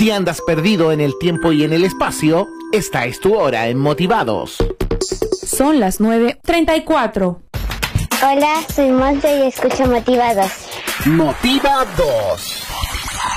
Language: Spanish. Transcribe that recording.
Si andas perdido en el tiempo y en el espacio, esta es tu hora en Motivados. Son las 9:34. Hola, soy Monte y escucho Motivados. Motivados.